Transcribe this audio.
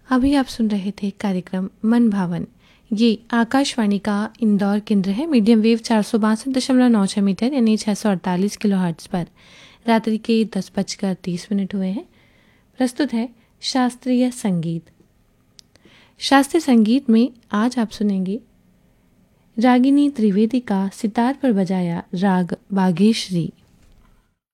अभी आप सुन रहे थे कार्यक्रम मन भावन। ये आकाशवाणी का इंदौर केंद्र है। मीडियम वेव 462.96 मीटर यानी 648 किलोहर्ट्ज़ पर रात्रि के 10:30 हुए हैं। प्रस्तुत है शास्त्रीय संगीत। शास्त्रीय संगीत में आज आप सुनेंगे रागिनी त्रिवेदी का सितार पर बजाया राग बागेश्वरी।